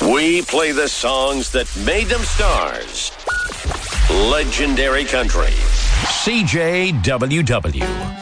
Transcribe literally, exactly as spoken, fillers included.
We play the songs that made them stars. Legendary Country. C J W W.